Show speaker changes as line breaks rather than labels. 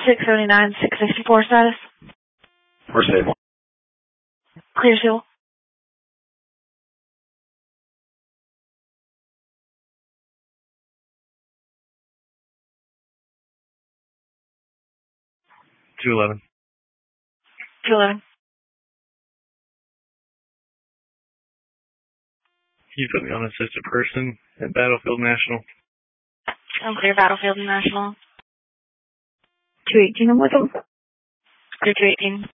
679, 664 status.
We're stable.
Clear seal.
$211.
211.
Can you put me on assisted person at Battlefield National?
I'm clear Battlefield National.
218, I'm with them.
Clear 218.